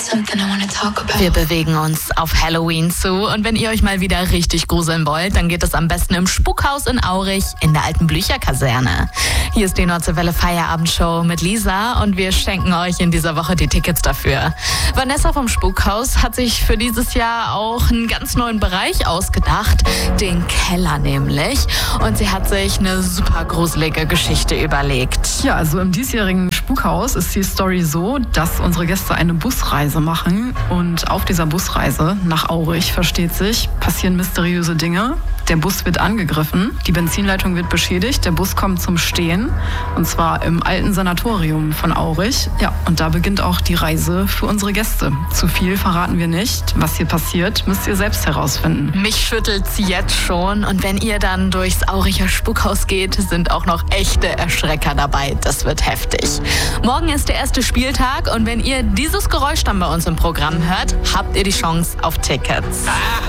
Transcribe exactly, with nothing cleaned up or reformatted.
Wir bewegen uns auf Halloween zu und wenn ihr euch mal wieder richtig gruseln wollt, dann geht es am besten im Spukhaus in Aurich in der alten Blücher-Kaserne. Hier ist die Nordseewelle Feierabendshow mit Lisa und wir schenken euch in dieser Woche die Tickets dafür. Vanessa vom Spukhaus hat sich für dieses Jahr auch einen ganz neuen Bereich ausgedacht, den Keller nämlich. Und sie hat sich eine super gruselige Geschichte überlegt. Ja, also im diesjährigen Spukhaus ist die Story so, dass unsere Gäste eine Busreise machen und auf dieser Busreise nach Aurich, versteht sich, passieren mysteriöse Dinge. Der Bus wird angegriffen, die Benzinleitung wird beschädigt, der Bus kommt zum Stehen und zwar im alten Sanatorium von Aurich. Ja, und da beginnt auch die Reise für unsere Gäste. Zu viel verraten wir nicht. Was hier passiert, müsst ihr selbst herausfinden. Mich schüttelt's jetzt schon und wenn ihr dann durchs Auricher Spukhaus geht, sind auch noch echte Erschrecker dabei. Das wird heftig. Morgen ist der erste Spieltag und wenn ihr dieses Geräusch dann bei uns im Programm hört, habt ihr die Chance auf Tickets.